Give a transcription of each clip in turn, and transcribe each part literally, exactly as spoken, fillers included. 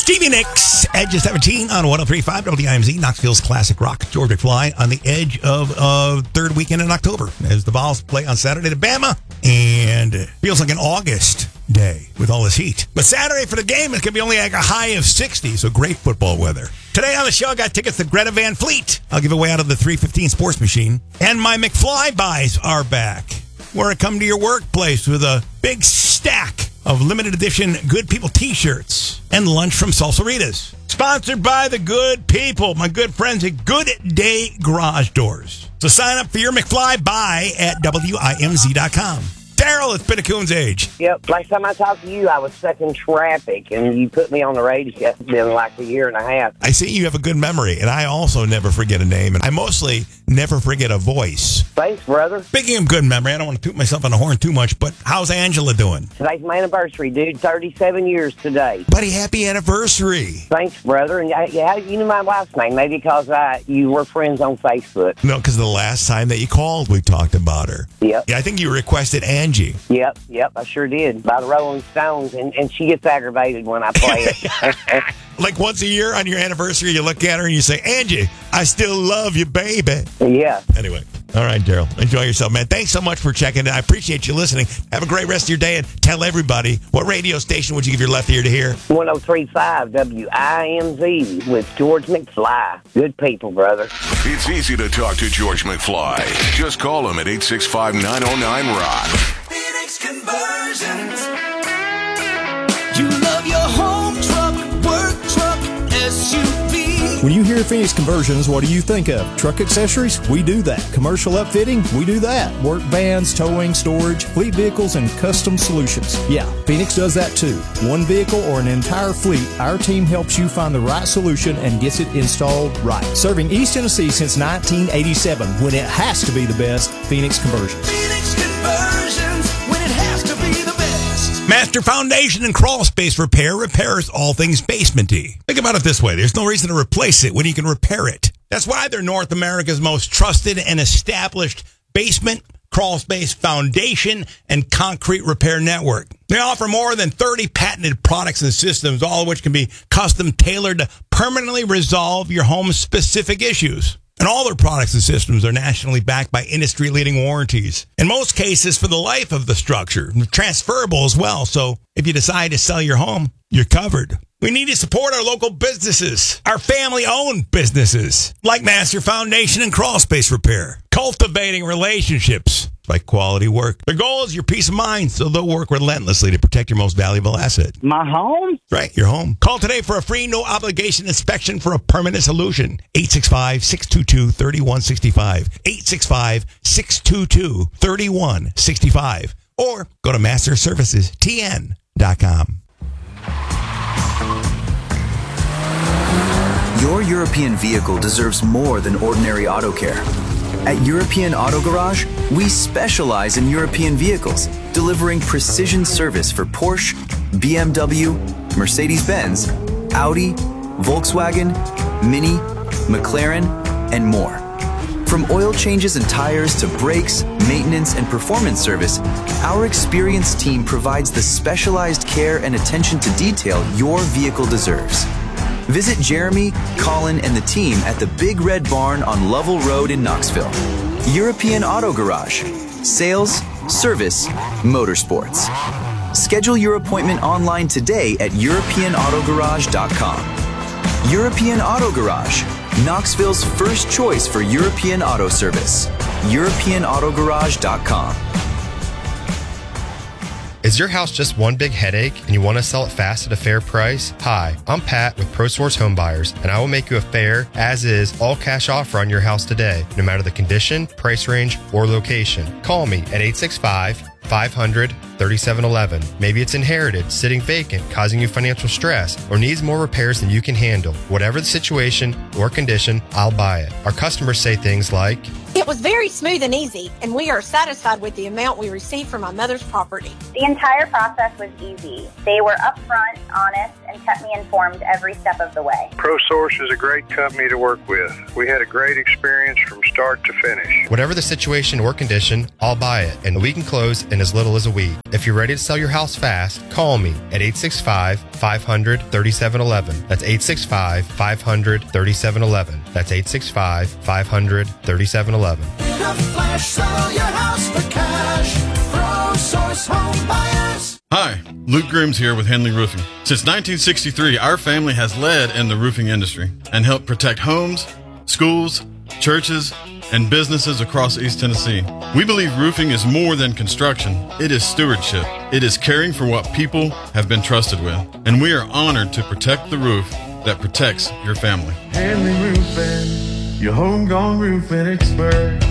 Stevie Nicks, Edge of seventeen on one oh three point five W I M Z, Knoxville's classic rock. George McFly on the edge of uh, third weekend in October as the Vols play on Saturday to Bama. And it feels like an August day with all this heat. But Saturday for the game, it's going to be only like a high of sixty, so great football weather. Today on the show, I got tickets to Greta Van Fleet. I'll give away out of the three fifteen Sports Machine. And my McFly buys are back, where I come to your workplace with a big stack of limited edition Good People t-shirts and lunch from Salsaritas. Sponsored by the good people, my good friends at Good Day Garage Doors. So sign up for your McFly buy at W I M Z dot com. Daryl, it's been a coon's age. Yep. Last time I talked to you, I was stuck in traffic, and you put me on the radio. It's been like a year and a half. I see you have a good memory, and I also never forget a name, and I mostly never forget a voice. Thanks, brother. Speaking of good memory, I don't want to toot myself on the horn too much, but how's Angela doing? Today's my anniversary, dude. thirty-seven years today. Buddy, happy anniversary. Thanks, brother. And uh, yeah, you knew my wife's name, maybe because uh, you were friends on Facebook. No, because the last time that you called, we talked about her. Yep. Yeah, I think you requested Angie. Yep, yep, I sure did. By the Rolling Stones, and, and she gets aggravated when I play it. Like once a year on your anniversary, you look at her and you say, Angie, I still love you, baby. Yeah. Anyway. All right, Daryl. Enjoy yourself, man. Thanks so much for checking in. I appreciate you listening. Have a great rest of your day, and tell everybody, what radio station would you give your left ear to hear? one oh three point five W I M Z with George McFly. Good people, brother. It's easy to talk to George McFly. Just call him at eight six five, nine oh nine, rock. Phoenix Conversions. You love your home truck, work truck, S U V. When you hear Phoenix Conversions, what do you think of? Truck accessories? We do that. Commercial upfitting? We do that. Work vans, towing, storage, fleet vehicles, and custom solutions. Yeah, Phoenix does that too. One vehicle or an entire fleet, our team helps you find the right solution and gets it installed right. Serving East Tennessee since nineteen eighty-seven. When it has to be the best, Phoenix Conversions. Phoenix Conversions, when it has to be the best. Master Foundation and Crawl Space Repair repairs all things basementy. Think about it this way. There's no reason to replace it when you can repair it. That's why they're North America's most trusted and established basement, crawl space, foundation, and concrete repair network. They offer more than thirty patented products and systems, all of which can be custom tailored to permanently resolve your home's specific issues. And all their products and systems are nationally backed by industry-leading warranties. In most cases, for the life of the structure. Transferable as well, so if you decide to sell your home, you're covered. We need to support our local businesses, our family-owned businesses, like Master Foundation and Crawl Space Repair. Cultivating relationships like quality work. Their goal is your peace of mind, so they'll work relentlessly to protect your most valuable asset. My home? Right, your home. Call today for a free, no-obligation inspection for a permanent solution. eight six five, six two two, three one six five. eight six five, six two two, three one six five. Or go to master services t n dot com. Your European vehicle deserves more than ordinary auto care. At European Auto Garage, we specialize in European vehicles, delivering precision service for Porsche, B M W, Mercedes-Benz, Audi, Volkswagen, Mini, McLaren, and more. From oil changes and tires to brakes, maintenance, and performance service, our experienced team provides the specialized care and attention to detail your vehicle deserves. Visit Jeremy, Colin, and the team at the Big Red Barn on Lovell Road in Knoxville. European Auto Garage. Sales, service, motorsports. Schedule your appointment online today at european auto garage dot com. European Auto Garage, Knoxville's first choice for European auto service. european auto garage dot com. Is your house just one big headache and you want to sell it fast at a fair price? Hi, I'm Pat with ProSource Home Buyers, and I will make you a fair, as-is, all-cash offer on your house today, no matter the condition, price range, or location. Call me at eight six five, five hundred, thirty-seven eleven. Maybe it's inherited, sitting vacant, causing you financial stress, or needs more repairs than you can handle. Whatever the situation or condition, I'll buy it. Our customers say things like, "It was very smooth and easy, and we are satisfied with the amount we received from my mother's property." The entire process was easy. They were upfront, honest, and kept me informed every step of the way. ProSource is a great company to work with. We had a great experience from start to finish. Whatever the situation or condition, I'll buy it, and we can close in as little as a week. If you're ready to sell your house fast, call me at eight six five, five hundred, thirty-seven eleven. That's eight six five, five hundred, thirty-seven eleven. That's eight six five, five hundred, thirty-seven eleven. In a flash, sell your house for cash. ProSource Home Buyers. Hi, Luke Grooms here with Henley Roofing. Since nineteen sixty-three, our family has led in the roofing industry and helped protect homes, schools, churches, and businesses across East Tennessee. We believe roofing is more than construction. It is stewardship. It is caring for what people have been trusted with. And we are honored to protect the roof that protects your family. Henley Roofing, your homegrown roofing expert.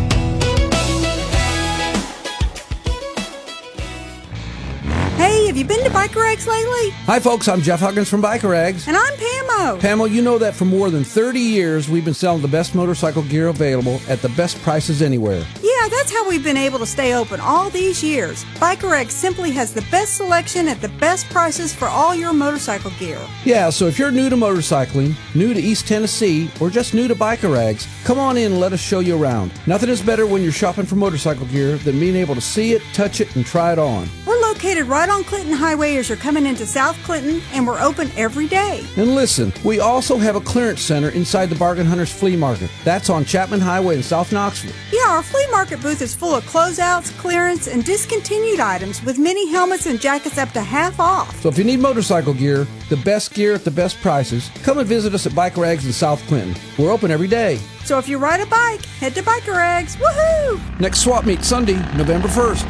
Hey, have you been to Biker Eggs lately? Hi, folks. I'm Jeff Huggins from Biker Eggs. And I'm Pamo. Pamo, you know that for more than thirty years, we've been selling the best motorcycle gear available at the best prices anywhere. Yeah, that's how we've been able to stay open all these years. Biker Eggs simply has the best selection at the best prices for all your motorcycle gear. Yeah, so if you're new to motorcycling, new to East Tennessee, or just new to Biker Eggs, come on in and let us show you around. Nothing is better when you're shopping for motorcycle gear than being able to see it, touch it, and try it on. We're located right on Clinton Highway as you're coming into South Clinton, and we're open every day. And listen, we also have a clearance center inside the Bargain Hunters Flea Market. That's on Chapman Highway in South Knoxville. Yeah, our flea market booth is full of closeouts, clearance, and discontinued items with many helmets and jackets up to half off. So if you need motorcycle gear, the best gear at the best prices, come and visit us at Biker Eggs in South Clinton. We're open every day. So if you ride a bike, head to Biker Eggs. Woohoo! Next swap meet Sunday, November first.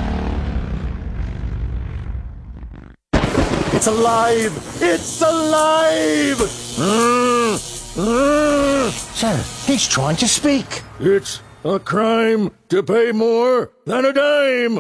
It's alive! It's alive! Mm, mm. Sir, he's trying to speak. It's a crime to pay more than a dime!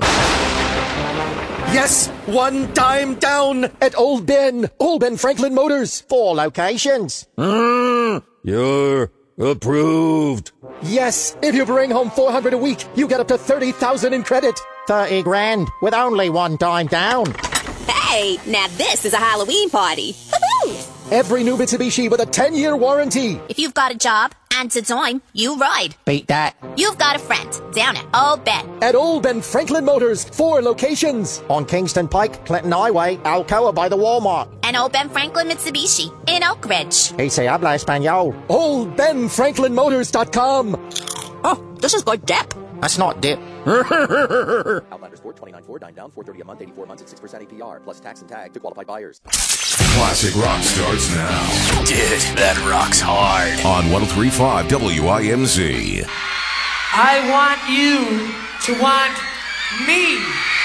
Yes, one dime down at Old Ben. Old Ben Franklin Motors. Four locations. Mm, you're approved. Yes, if you bring home four hundred a week, you get up to thirty thousand in credit. thirty grand with only one dime down. Hey, now this is a Halloween party. Woohoo! Every new Mitsubishi with a ten-year warranty. If you've got a job and a time, you ride. Beat that. You've got a friend down at Old Ben. At Old Ben Franklin Motors, four locations. On Kingston Pike, Clinton Highway, Alcoa by the Walmart. And Old Ben Franklin Mitsubishi in Oak Ridge. Y se habla español. Old Ben Franklin Motors dot com. Oh, this is like dip. That's not dip. Outlanders Ford twenty-nine Ford, nine down, four thirty a month, eighty-four months at six percent A P R, plus tax and tag to qualified buyers. Classic rock starts now. Dude, that rocks hard. On one oh three point five W I M Z. I want you to want me.